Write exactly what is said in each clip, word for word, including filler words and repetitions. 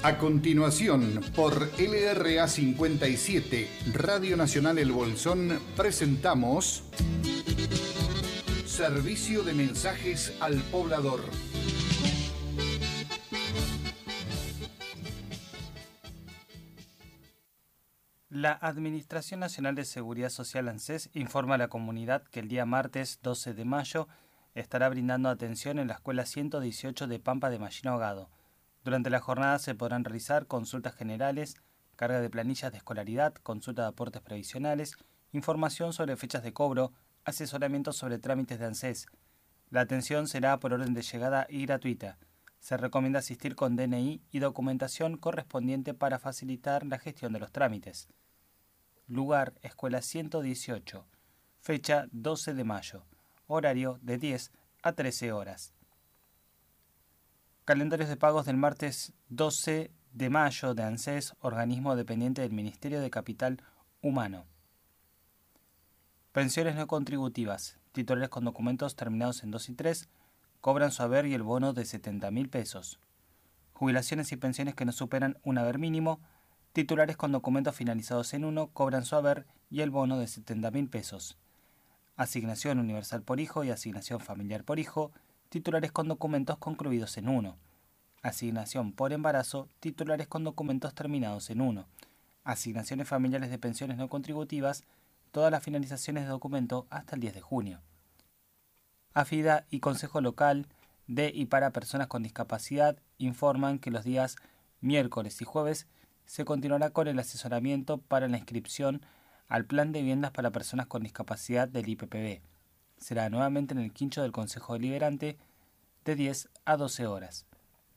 A continuación, por L R A cincuenta y siete, Radio Nacional El Bolsón, presentamos Servicio de Mensajes al Poblador. La Administración Nacional de Seguridad Social ANSES informa a la comunidad que el día martes doce de mayo estará brindando atención en la Escuela ciento dieciocho de Pampa de Mallina Ahogado. Durante la jornada se podrán realizar consultas generales, carga de planillas de escolaridad, consulta de aportes previsionales, información sobre fechas de cobro, asesoramiento sobre trámites de ANSES. La atención será por orden de llegada y gratuita. Se recomienda asistir con D N I y documentación correspondiente para facilitar la gestión de los trámites. Lugar: Escuela ciento dieciocho. Fecha: doce de mayo. Horario: de diez a trece horas. Calendarios de pagos del martes doce de mayo de ANSES, organismo dependiente del Ministerio de Capital Humano. Pensiones no contributivas. Titulares con documentos terminados en dos y tres cobran su haber y el bono de setenta mil pesos. Jubilaciones y pensiones que no superan un haber mínimo. Titulares con documentos finalizados en uno cobran su haber y el bono de setenta mil pesos. Asignación universal por hijo y asignación familiar por hijo. Titulares con documentos concluidos en uno. Asignación por embarazo, titulares con documentos terminados en uno. Asignaciones familiares de pensiones no contributivas, todas las finalizaciones de documento hasta el diez de junio. AFIDA y Consejo Local de y para Personas con Discapacidad informan que los días miércoles y jueves se continuará con el asesoramiento para la inscripción al Plan de Viviendas para Personas con Discapacidad del I P P B. Será nuevamente en el quincho del Consejo Deliberante de diez a doce horas.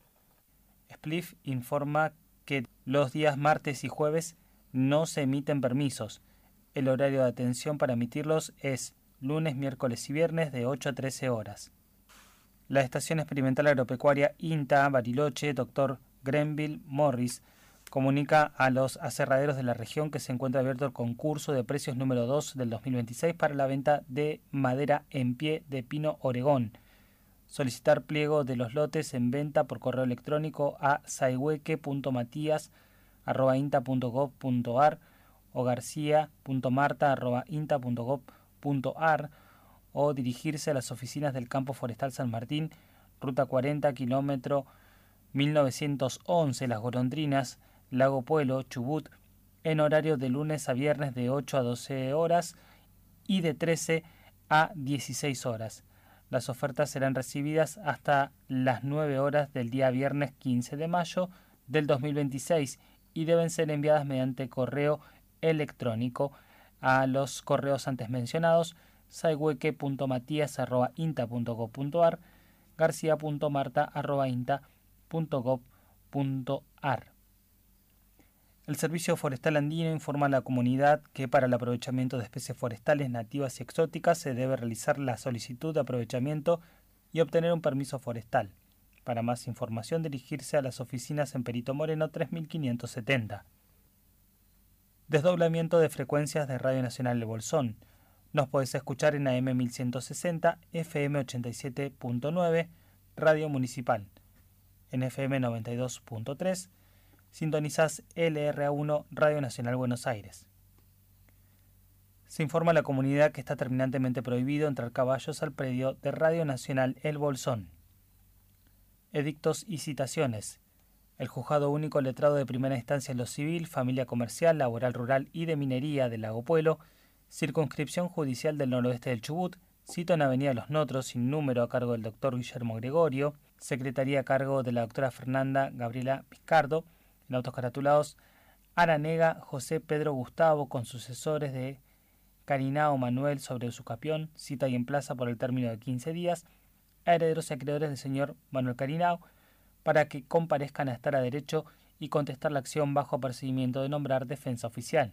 Splif informa que los días martes y jueves no se emiten permisos. El horario de atención para emitirlos es lunes, miércoles y viernes de ocho a trece horas. La Estación Experimental Agropecuaria INTA Bariloche, doctor Grenville Morris, comunica a los aserraderos de la región que se encuentra abierto el concurso de precios número dos del dos mil veintiséis para la venta de madera en pie de pino Oregón. Solicitar pliego de los lotes en venta por correo electrónico a sayhueque punto matías arroba inta punto gob punto ar o garcía punto marta arroba inta punto gob punto ar o dirigirse a las oficinas del Campo Forestal San Martín, ruta cuarenta, kilómetro mil novecientos once, Las Golondrinas, Lago Puelo, Chubut, en horario de lunes a viernes de ocho a doce horas y de trece a dieciséis horas. Las ofertas serán recibidas hasta las nueve horas del día viernes quince de mayo del dos mil veintiséis y deben ser enviadas mediante correo electrónico a los correos antes mencionados: sayhueque punto matías arroba inta punto gob punto ar, garcía punto marta arroba inta punto gob punto ar. El Servicio Forestal Andino informa a la comunidad que para el aprovechamiento de especies forestales nativas y exóticas se debe realizar la solicitud de aprovechamiento y obtener un permiso forestal. Para más información, dirigirse a las oficinas en Perito Moreno tres mil quinientos setenta. Desdoblamiento de frecuencias de Radio Nacional El Bolsón. Nos podés escuchar en A M mil ciento sesenta, F M ochenta y siete punto nueve, Radio Municipal. En F M noventa y dos punto tres, sintonizás L R A uno, Radio Nacional Buenos Aires. Se informa a la comunidad que está terminantemente prohibido entrar caballos al predio de Radio Nacional El Bolsón. Edictos y citaciones. El Juzgado Único Letrado de Primera Instancia en lo Civil, Familia Comercial, Laboral Rural y de Minería del Lago Puelo, Circunscripción Judicial del Noroeste del Chubut, cito en Avenida Los Notros, sin número, a cargo del doctor Guillermo Gregorio, Secretaría a cargo de la doctora Fernanda Gabriela Piscardo, en autos caratulados Aranega José Pedro Gustavo, con sucesores de Carinao Manuel sobre Usucapión, cita y en plaza por el término de quince días, a herederos y acreedores del señor Manuel Carinao, para que comparezcan a estar a derecho y contestar la acción bajo apercibimiento de nombrar defensa oficial.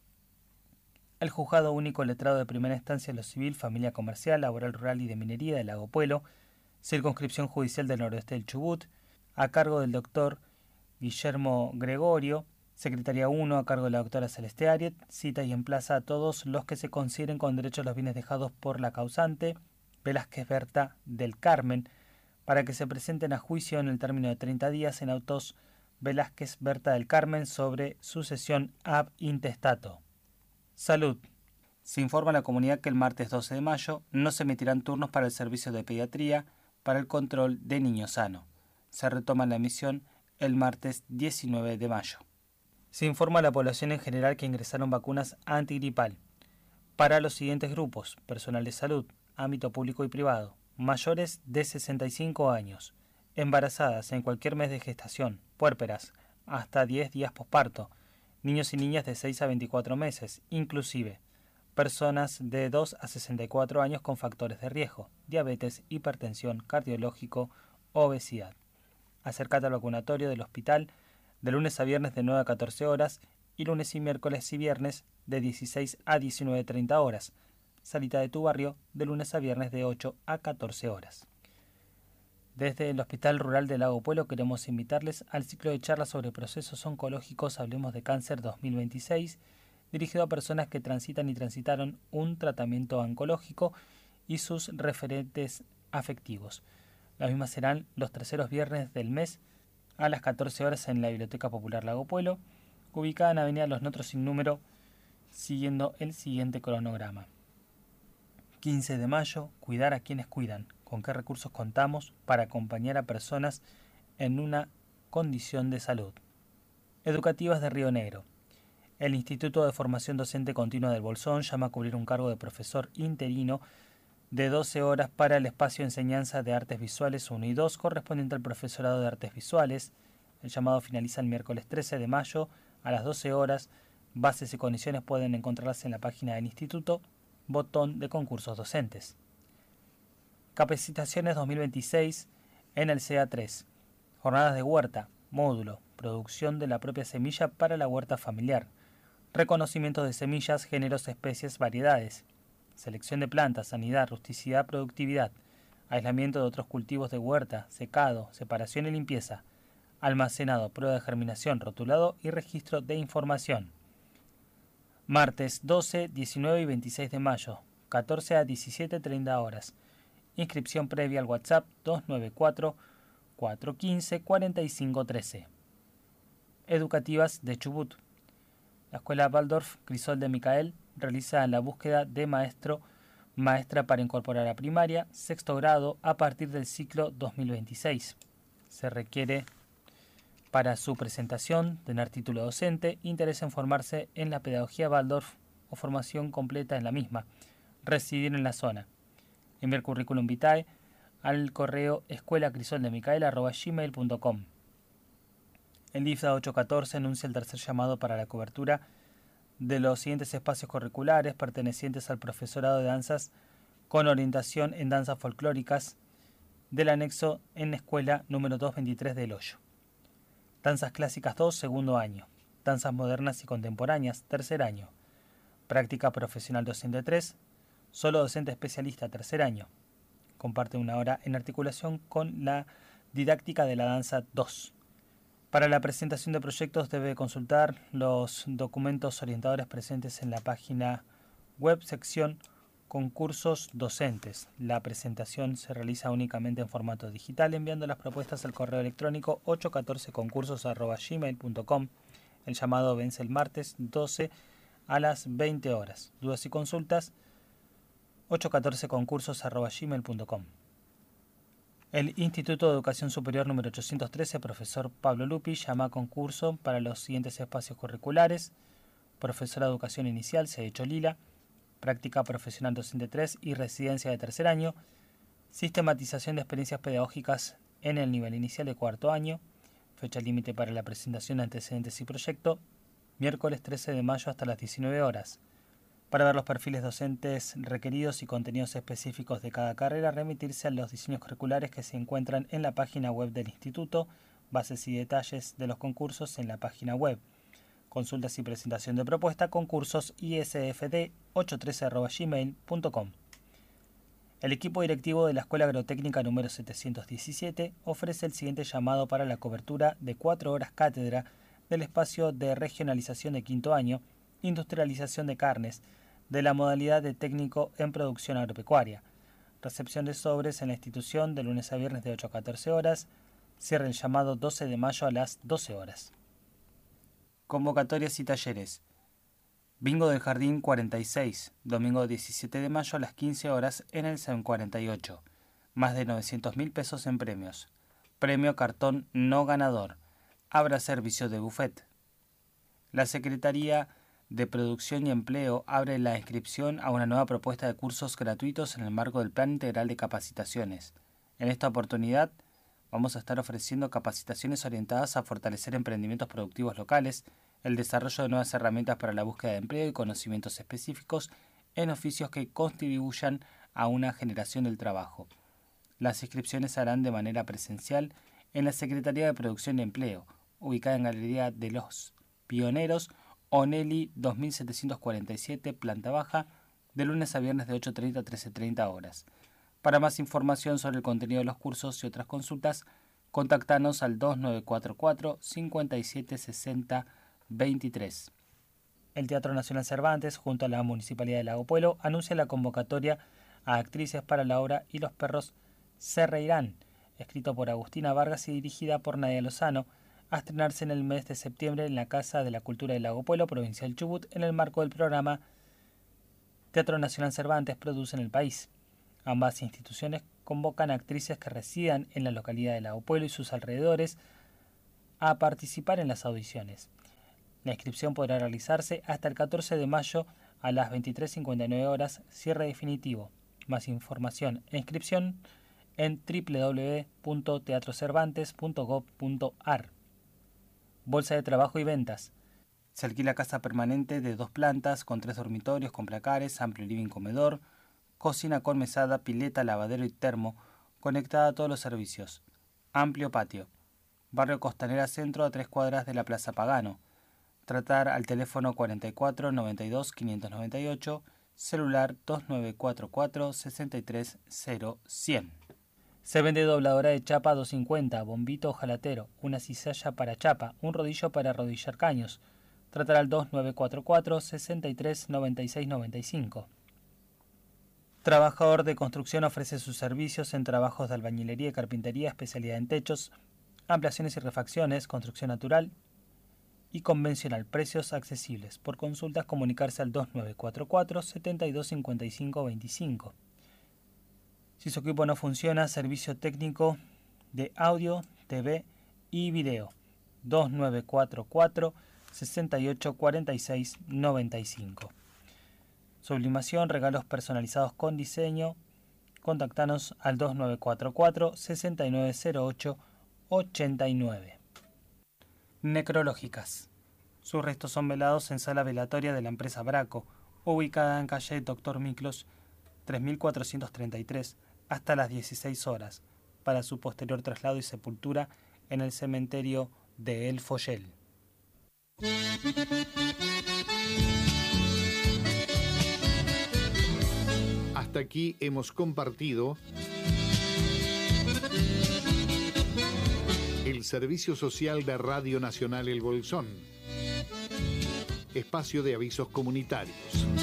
El Juzgado Único Letrado de Primera Instancia en lo Civil, Familia Comercial, Laboral Rural y de Minería del Lago Puelo, Circunscripción Judicial del Noroeste del Chubut, a cargo del doctor Guillermo Gregorio, Secretaría uno, a cargo de la doctora Celeste Ariet, cita y emplaza a todos los que se consideren con derecho a los bienes dejados por la causante, Velázquez Berta del Carmen, para que se presenten a juicio en el término de treinta días en autos Velázquez Berta del Carmen sobre sucesión ab intestato. Salud. Se informa a la comunidad que el martes doce de mayo no se emitirán turnos para el servicio de pediatría para el control de niño sano. Se retoma la emisión el martes diecinueve de mayo. Se informa a la población en general que ingresaron vacunas antigripal para los siguientes grupos: personal de salud, ámbito público y privado, mayores de sesenta y cinco años, embarazadas en cualquier mes de gestación, puérperas, hasta diez días posparto, niños y niñas de seis a veinticuatro meses, inclusive personas de dos a sesenta y cuatro años con factores de riesgo, diabetes, hipertensión, cardiológico, obesidad. Acércate al vacunatorio del hospital de lunes a viernes de nueve a catorce horas y lunes y miércoles y viernes de dieciséis a diecinueve treinta horas. Salita de tu barrio de lunes a viernes de ocho a catorce horas. Desde el Hospital Rural de Lago Puelo queremos invitarles al ciclo de charlas sobre procesos oncológicos Hablemos de Cáncer dos mil veintiséis, dirigido a personas que transitan y transitaron un tratamiento oncológico y sus referentes afectivos. Las mismas serán los terceros viernes del mes a las catorce horas en la Biblioteca Popular Lago Puelo, ubicada en Avenida Los Notros sin número, siguiendo el siguiente cronograma. quince de mayo, cuidar a quienes cuidan. ¿Con qué recursos contamos para acompañar a personas en una condición de salud? Educativas de Río Negro. El Instituto de Formación Docente Continua del Bolsón llama a cubrir un cargo de profesor interino de doce horas para el espacio de enseñanza de artes visuales uno y dos correspondiente al profesorado de artes visuales. El llamado finaliza el miércoles trece de mayo a las doce horas. Bases y condiciones pueden encontrarlas en la página del instituto, botón de concursos docentes. Capacitaciones dos mil veintiséis en el C A tres. Jornadas de huerta, módulo, producción de la propia semilla para la huerta familiar, reconocimiento de semillas, géneros, especies, variedades, selección de plantas, sanidad, rusticidad, productividad, aislamiento de otros cultivos de huerta, secado, separación y limpieza, almacenado, prueba de germinación, rotulado y registro de información. Martes doce, diecinueve y veintiséis de mayo, catorce a diecisiete treinta horas. Inscripción previa al WhatsApp dos nueve cuatro, cuatro uno cinco, cuatro cinco uno tres. Educativas de Chubut. La Escuela Waldorf Crisol de Micael realiza la búsqueda de maestro maestra para incorporar a primaria, sexto grado, a partir del ciclo dos mil veintiséis. Se requiere para su presentación tener título docente, interés en formarse en la pedagogía Waldorf o formación completa en la misma, residir en la zona. Enviar currículum vitae al correo escuelacrisoldemicael arroba gmail punto com. El I F D A ocho catorce anuncia el tercer llamado para la cobertura de los siguientes espacios curriculares pertenecientes al profesorado de danzas con orientación en danzas folclóricas del anexo en escuela número doscientos veintitrés del Hoyo. Danzas clásicas dos, segundo año. Danzas modernas y contemporáneas, tercer año. Práctica profesional docente tres, solo docente especialista, tercer año. Comparte una hora en articulación con la didáctica de la danza dos. Para la presentación de proyectos debe consultar los documentos orientadores presentes en la página web sección concursos docentes. La presentación se realiza únicamente en formato digital enviando las propuestas al correo electrónico ocho catorce concursos arroba gmail punto com. El llamado vence el martes doce a las veinte horas. Dudas y consultas ocho catorce concursos arroba gmail punto com. El Instituto de Educación Superior número ochocientos trece, profesor Pablo Lupi, llama a concurso para los siguientes espacios curriculares: profesor de educación inicial, sede Cholila, práctica profesional docente tres y residencia de tercer año, sistematización de experiencias pedagógicas en el nivel inicial de cuarto año, fecha límite para la presentación de antecedentes y proyecto, miércoles trece de mayo hasta las diecinueve horas. Para ver los perfiles docentes requeridos y contenidos específicos de cada carrera, remitirse a los diseños curriculares que se encuentran en la página web del Instituto, bases y detalles de los concursos en la página web. Consultas y presentación de propuesta, concursos I S F D ochocientos trece arroba gmail punto com. El equipo directivo de la Escuela Agrotécnica número setecientos diecisiete ofrece el siguiente llamado para la cobertura de cuatro horas cátedra del espacio de regionalización de quinto año, industrialización de carnes, de la modalidad de técnico en producción agropecuaria. Recepción de sobres en la institución de lunes a viernes de ocho a catorce horas, Cierra el llamado doce de mayo a las doce horas. Convocatorias y talleres. Bingo del Jardín cuarenta y seis, domingo diecisiete de mayo a las quince horas en el C E M cuarenta y ocho. Más de novecientos mil pesos en premios. Premio cartón no ganador. Habrá servicio de buffet. La Secretaría de Producción y Empleo abre la inscripción a una nueva propuesta de cursos gratuitos en el marco del Plan Integral de Capacitaciones. En esta oportunidad vamos a estar ofreciendo capacitaciones orientadas a fortalecer emprendimientos productivos locales, el desarrollo de nuevas herramientas para la búsqueda de empleo y conocimientos específicos en oficios que contribuyan a una generación del trabajo. Las inscripciones se harán de manera presencial en la Secretaría de Producción y Empleo, ubicada en Galería de los Pioneros, Onelli dos mil setecientos cuarenta y siete, planta baja, de lunes a viernes de ocho treinta a trece treinta horas. Para más información sobre el contenido de los cursos y otras consultas, contactanos al dos nueve cuatro cuatro, cinco siete seis cero, veintitrés. El Teatro Nacional Cervantes, junto a la Municipalidad de Lago Puelo, anuncia la convocatoria a actrices para la obra Y los perros se reirán, escrito por Agustina Vargas y dirigida por Nadia Lozano, a estrenarse en el mes de septiembre en la Casa de la Cultura de Lago Puelo, provincial Chubut, en el marco del programa Teatro Nacional Cervantes produce en el país. Ambas instituciones convocan a actrices que residan en la localidad de Lago Puelo y sus alrededores a participar en las audiciones. La inscripción podrá realizarse hasta el catorce de mayo a las veintitrés cincuenta y nueve horas, cierre definitivo. Más información e inscripción en doble u doble u doble u punto teatro cervantes punto gob punto ar. Bolsa de trabajo y ventas. Se alquila casa permanente de dos plantas con tres dormitorios con placares, amplio living comedor, cocina con mesada, pileta, lavadero y termo, conectada a todos los servicios. Amplio patio. Barrio Costanera Centro, a tres cuadras de la Plaza Pagano. Tratar al teléfono cuarenta y cuatro noventa y dos quinientos noventa y ocho, celular dos nueve cuatro cuatro, sesenta y tres cero, cien. Se vende dobladora de chapa doscientos cincuenta, bombito ojalatero, una cizalla para chapa, un rodillo para arrodillar caños. Tratar al dos nueve cuatro cuatro, sesenta y tres noventa y seis noventa y cinco. Trabajador de construcción ofrece sus servicios en trabajos de albañilería y carpintería, especialidad en techos, ampliaciones y refacciones, construcción natural y convencional, precios accesibles. Por consultas, comunicarse al dos nueve cuatro cuatro, setenta y dos cincuenta y cinco veinticinco. Si su equipo no funciona, servicio técnico de audio, T V y video. dos nueve cuatro cuatro, sesenta y ocho cuarenta y seis noventa y cinco. Sublimación, regalos personalizados con diseño. Contactanos al dos nueve cuatro cuatro, sesenta y nueve cero ocho ochenta y nueve. Necrológicas. Sus restos son velados en sala velatoria de la empresa Braco, ubicada en calle Doctor Miklos tres mil cuatrocientos treinta y tres, hasta las dieciséis horas, para su posterior traslado y sepultura en el cementerio de El Follel. Hasta aquí hemos compartido el servicio social de Radio Nacional El Bolsón, espacio de avisos comunitarios.